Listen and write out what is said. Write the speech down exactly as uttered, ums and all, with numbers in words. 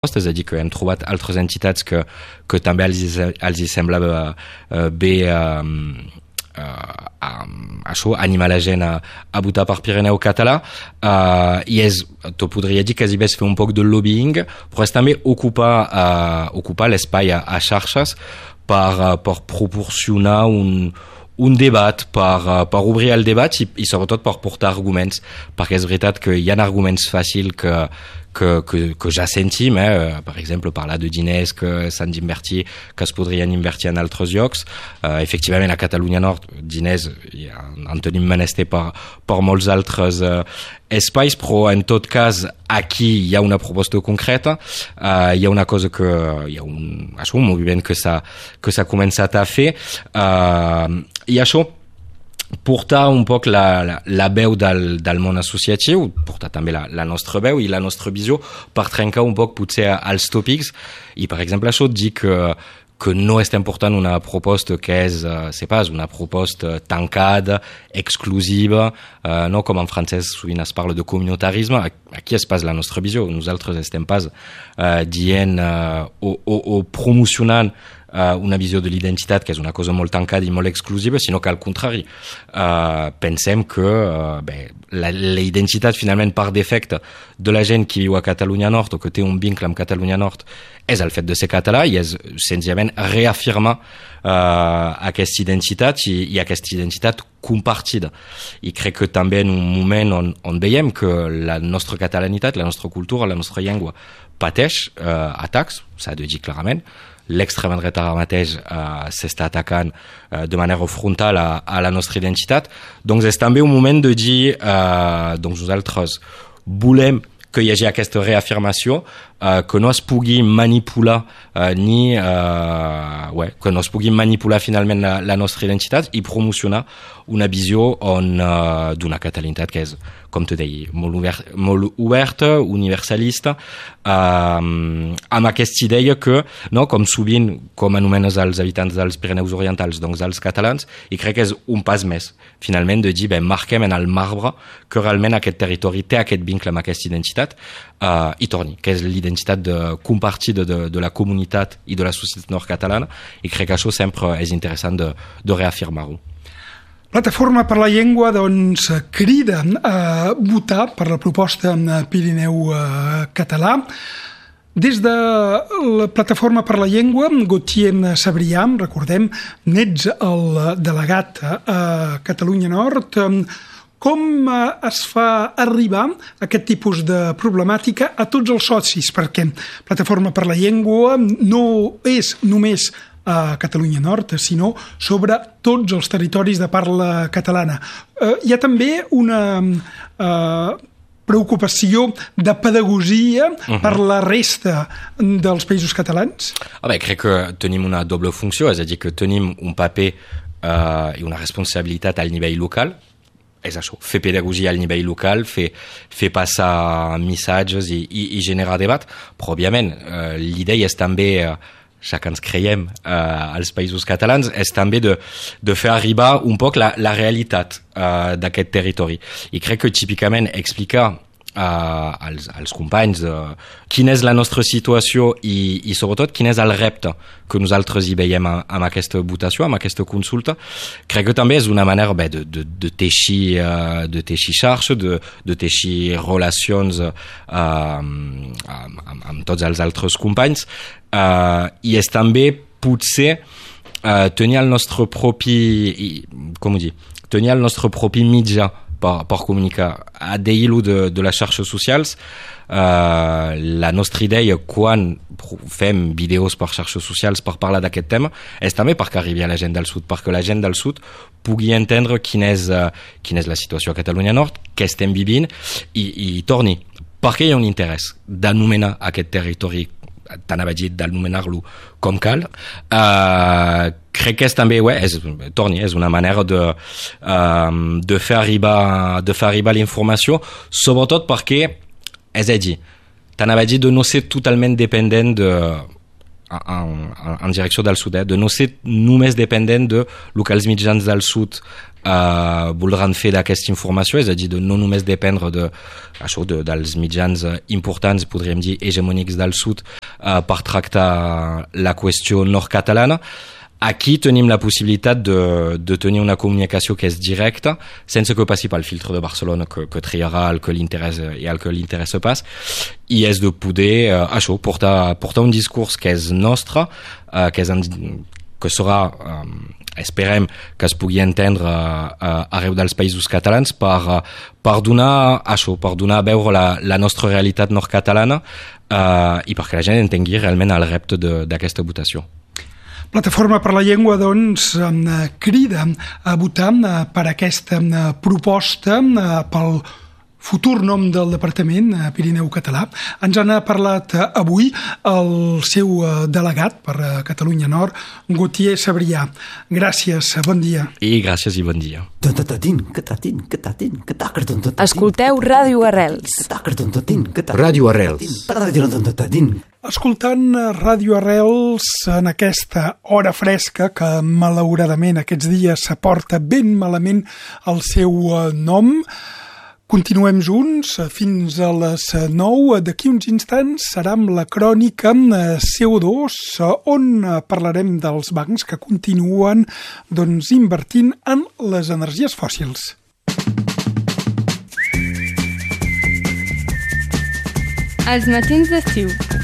és a dir, que hem trobat altres entitats que, que també els, els hi semblava uh, bé uh, uh, um, això, animar la gent a, a votar per Pirineu català, uh, i és, t'ho podria dir, quasi bé és fer un poc de lobbying, però és també ocupar, uh, ocupar l'espai a, a xarxes per, uh, per proporcionar un, un debat, per, uh, per obrir el debat i, i sobretot per portar arguments, perquè és veritat que hi ha arguments fàcils que Que, que, que ja sentim, eh? Per exemple, parlar de diners que s'han d'invertir, que es podrien invertir en altres llocs. Uh, efectivament, a Catalunya Nord, diners ja en tenim menester per, per molts altres uh, espais, però en tot cas, aquí hi ha una proposta concreta, uh, hi ha una cosa que, hi ha un, això, un moviment que s'ha, que s'ha començat a fer, uh, i això, portar un poc la, la, la veu del, del món associatiu, portar també la, la nostra veu i la nostra visió per trencar un poc potser els tòpics i per exemple això dir que, que no estem portant una proposta que és, uh, sé pas, una proposta tancada, exclusiva, uh, no com en francès sovint es parla de communitarisme, aquí és pas la nostra visió, nosaltres estem pas uh, dient uh, o, o, o promocionant Uh, una visió de l'identitat que és una cosa molt tancada i molt exclusiva, sinó que al contrari uh, pensem que uh, bé, la, la identitat finalment per defecte de la gent que viu a Catalunya Nord o que té un vincle amb Catalunya Nord és el fet de ser català i és senzillament reafirmar uh, aquesta identitat i, i aquesta identitat compartida. I crec que també en un moment on, on veiem que la nostra catalanitat, la nostra cultura, la nostra llengua pateix uh, atacs, s'ha de dir clarament. L'extrema dreta ara mateix uh, s'està atacant uh, de manera frontal a, a la nostra identitat. Doncs és també un moment de dir uh, doncs nosaltres volem que hi hagi aquesta reafirmació, uh, que no es pugui manipular uh, ni uh, ouais, que no es pugui manipular finalment la, la nostra identitat i promocionar una visió on, uh, d'una catalanitat que és, com te deia, molt, obert, molt oberta, universalista, uh, amb aquesta idea que, no, com sovint, com anomenes els habitants dels Pirineus Orientals, doncs els catalans, i crec que és un pas més, finalment, de dir, ben, marquem en el marbre que realment aquest territori té aquest vincle amb aquesta identitat uh, i torni, que és l'identitat de, compartida de, de la comunitat i de la societat nord-catalana, i crec que això sempre és interessant de, de reafirmar-ho. Plataforma per la Llengua doncs, crida a votar per la proposta Pirineu català. Des de la Plataforma per la Llengua, Gautier Sabrià, recordem, n'ets el delegat a Catalunya Nord. Com es fa arribar aquest tipus de problemàtica a tots els socis? Perquè Plataforma per la Llengua no és només a Catalunya Nord, sinó sobre tots els territoris de parla catalana. Eh, hi ha també una eh, preocupació de pedagogia uh-huh. per la resta dels països catalans? Ah bé, crec que tenim una doble funció, és a dir, que tenim un paper eh, i una responsabilitat al nivell local, és això, fer pedagogia al nivell local, fer, fer passar missatges i, i, i generar debat, però òbviament eh, l'idea és també eh, ja que ens creiem eh, als països catalans, és també de, de fer arribar un poc la, la realitat eh, d'aquest territori. I crec que típicament explicar eh, als, als companys eh, quina és la nostra situació i, i sobretot quin és el repte que nosaltres hi veiem amb aquesta votació, amb aquesta consulta, crec que també és una manera bé, de, de, de teixir uh, de teixir xarxa, de, de teixir relacions uh, amb, amb, amb tots els altres companys uh, i és també potser uh, tenir el nostre propi com ho dir, tenir el nostre propi mitjà per, per comunicar. A dir-ho de, de les xarxes socials, uh, la nostra idea quan fem vídeos per xarxes socials per parlar d'aquest tema és també perquè arribi a la gent del sud, perquè la gent del sud pugui entendre quina és, uh, quina és la situació a Catalunya Nord, què estem vivint i, i torni. Perquè hi ha un interès d'anomenar aquest territori, t'anava a dir d'anomenar-lo com cal. Uh, crec que és també, ouais, és, torni, és una manera de, uh, de fer arribar, de fer arribar l'informació, sobretot perquè, és a dir, t'anava a dir de no ser totalment dependent de en, en direcció del sud, eh? De no ser només dependent de el que els mitjans del sud uh, voldran fer d'aquesta informació, és a dir, de no només dependre de, això, de, dels mitjans importants, podríem dir, hegemònics del sud uh, per tractar la qüestió nord-catalana. Aquí tenim la possibilitat de, de tenir una comunicació que és directa, sense que passi pel filtre de Barcelona, que, que triarà el que li interessa i el que li interessa pas, i és de poder, uh, això, portar, portar un discurs que és nostre, uh, que, és en, que serà, um, esperem que es pugui entendre uh, arreu dels països catalans per, uh, per donar, això, per donar a veure la, la nostra realitat nord-catalana uh, i perquè la gent entengui realment el repte d'aquesta votació. Plataforma per la Llengua, doncs, crida a votar per aquesta proposta, pel futur nom del Departament Pirineu Català. Ens han parlat avui el seu delegat per Catalunya Nord, Gautier Sabrià. Gràcies, bon dia. I gràcies i bon dia. Escolteu Ràdio Arrels. Ràdio Arrels. Escoltant Ràdio Arrels en aquesta hora fresca que malauradament aquests dies s'aporta ben malament el seu nom, continuem junts fins a les nou. D'aquí uns instants serà amb la crònica C O dos, on parlarem dels bancs que continuen doncs, invertint en les energies fòssils. Els matins d'estiu.